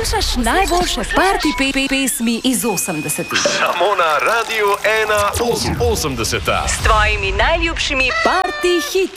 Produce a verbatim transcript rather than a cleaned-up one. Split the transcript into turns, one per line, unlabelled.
Poslušaš najboljše party pe pe pesmi iz osemdesetih.
Samo na Radiu ena osemdeseta.
S tvojimi najljubšimi party hiti.